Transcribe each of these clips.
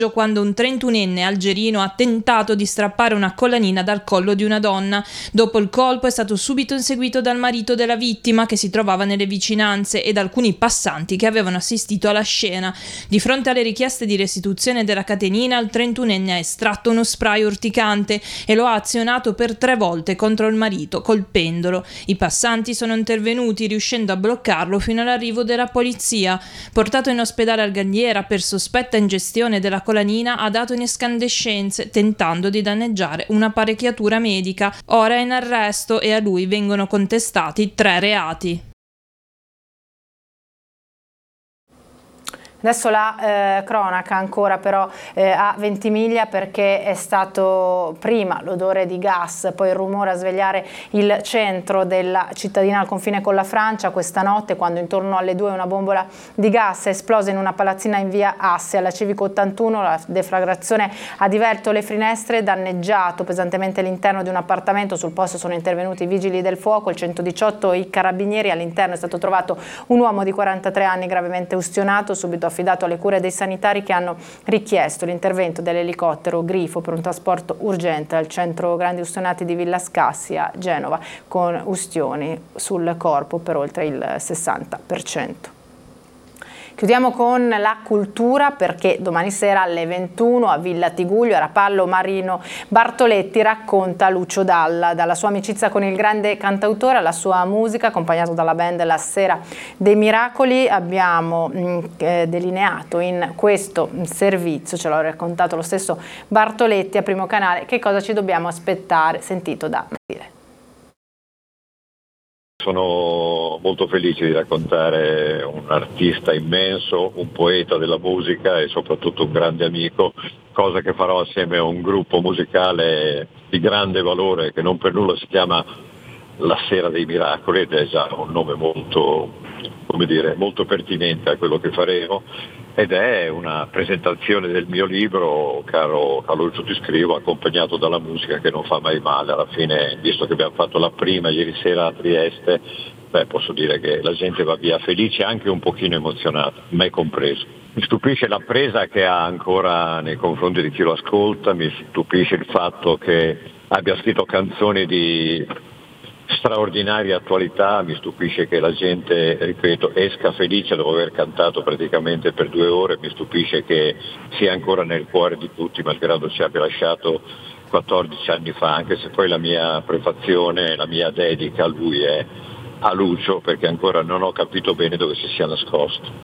quando un 31enne algerino ha tentato di strappare una collanina dal collo di una donna. Dopo il colpo è stato subito inseguito dal marito della vittima, che si trovava nelle vicinanze, e da alcuni passanti che avevano assistito alla scena. Di fronte alle richieste di restituzione della catenina, il 31enne ha estratto uno spray urticante e lo ha azionato per 3 volte contro il marito, colpendolo. I passanti sono intervenuti, riuscendo a bloccarlo fino all'arrivo della polizia. Portato in ospedale al Gandiera per sospetta ingestione della collanina, ha dato in escandescenze, tentando di danneggiare un'apparecchiatura medica. Ora è in arresto e a lui vengono contestati 3 reati. Adesso la cronaca ancora però a Ventimiglia, perché è stato prima l'odore di gas, poi il rumore a svegliare il centro della cittadina al confine con la Francia questa notte, quando intorno alle 2 una bombola di gas è esplosa in una palazzina in via Assia, alla Civico 81. La deflagrazione ha divelto le finestre, danneggiato pesantemente l'interno di un appartamento. Sul posto sono intervenuti i vigili del fuoco, il 118 e i carabinieri. All'interno è stato trovato un uomo di 43 anni gravemente ustionato, subito affidato alle cure dei sanitari, che hanno richiesto l'intervento dell'elicottero Grifo per un trasporto urgente al centro grandi ustionati di Villa Scassia, Genova, con ustioni sul corpo per oltre il 60%. Chiudiamo con la cultura, perché domani sera alle 21 a Villa Tiguglio, a Rapallo, Marino Bartoletti racconta Lucio Dalla, dalla sua amicizia con il grande cantautore alla sua musica, accompagnato dalla band La Sera dei Miracoli. Abbiamo delineato in questo servizio, ce l'ha raccontato lo stesso Bartoletti a Primo Canale, che cosa ci dobbiamo aspettare, sentito da Mattile. Sono molto felice di raccontare un artista immenso, un poeta della musica e soprattutto un grande amico, cosa che farò assieme a un gruppo musicale di grande valore che non per nulla si chiama La Sera dei Miracoli, ed è già un nome molto, molto pertinente a quello che faremo, ed è una presentazione del mio libro, caro Lucio Ti Scrivo, accompagnato dalla musica che non fa mai male. Alla fine, visto che abbiamo fatto la prima ieri sera a Trieste, posso dire che la gente va via felice, anche un pochino emozionata, me compreso. Mi stupisce la presa che ha ancora nei confronti di chi lo ascolta, mi stupisce il fatto che abbia scritto canzoni di straordinaria attualità, mi stupisce che la gente, ripeto, esca felice dopo aver cantato praticamente per 2 ore, mi stupisce che sia ancora nel cuore di tutti, malgrado ci abbia lasciato 14 anni fa, anche se poi la mia prefazione, la mia dedica a lui è a Lucio, perché ancora non ho capito bene dove si sia nascosto.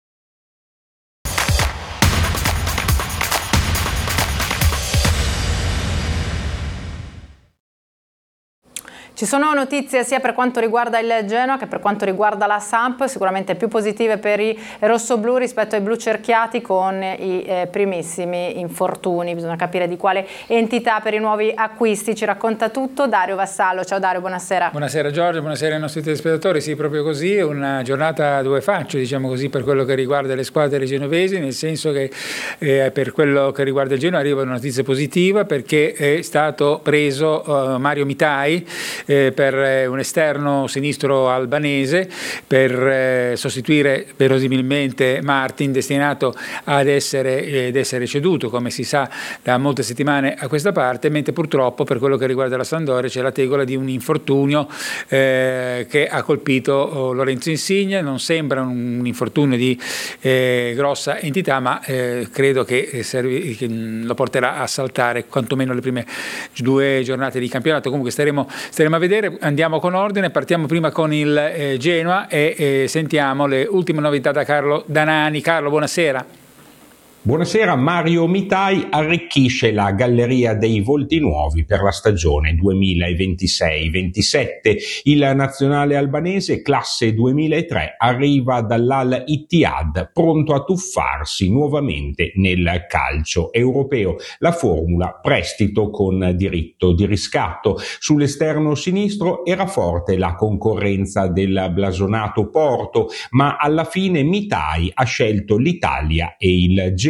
Ci sono notizie sia per quanto riguarda il Genoa che per quanto riguarda la Samp, sicuramente più positive per i rossoblù rispetto ai blu cerchiati, con i primissimi infortuni. Bisogna capire di quale entità per i nuovi acquisti. Ci racconta tutto Dario Vassallo. Ciao Dario, buonasera. Buonasera Giorgio, buonasera ai nostri telespettatori. Sì, proprio così, una giornata a 2 facce, diciamo così, per quello che riguarda le squadre genovesi, nel senso che per quello che riguarda il Genoa arriva una notizia positiva, perché è stato preso Mario Mitai, per un esterno sinistro albanese, per sostituire verosimilmente Martin, destinato ad essere ceduto, come si sa, da molte settimane a questa parte, mentre purtroppo per quello che riguarda la Sampdoria c'è la tegola di un infortunio che ha colpito Lorenzo Insigne. Non sembra un infortunio di grossa entità, ma credo che lo porterà a saltare quantomeno le prime 2 giornate di campionato. Comunque staremo a vedere. Andiamo con ordine, partiamo prima con il Genoa e sentiamo le ultime novità da Carlo Danani. Carlo, buonasera. Buonasera. Mario Mitai arricchisce la galleria dei volti nuovi per la stagione 2026-27. Il nazionale albanese, classe 2003, arriva dall'Al Ittihad, pronto a tuffarsi nuovamente nel calcio europeo. La formula: prestito con diritto di riscatto. Sull'esterno sinistro era forte la concorrenza del blasonato Porto, ma alla fine Mitai ha scelto l'Italia e il Genoa.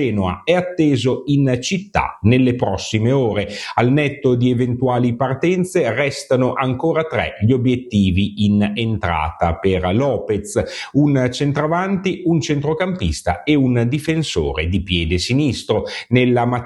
Genoa è atteso in città nelle prossime ore. Al netto di eventuali partenze restano ancora 3 gli obiettivi in entrata per Lopez: un centravanti, un centrocampista e un difensore di piede sinistro. Nella